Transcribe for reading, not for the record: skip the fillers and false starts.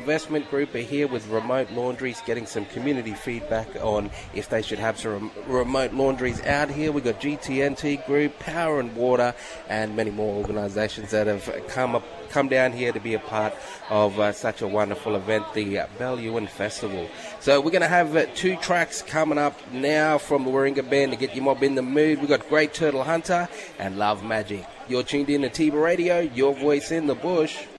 Investment Group are here with remote laundries, getting some community feedback on if they should have some remote laundries out here. We've got GTNT Group, Power and Water, and many more organisations that have come down here to be a part of such a wonderful event, the Ballyuan Festival. So we're going to have 2 tracks coming up now from the Warringah Band to get your mob in the mood. We've got Great Turtle Hunter and Love Magic. You're tuned in to Tiba Radio, your voice in the bush.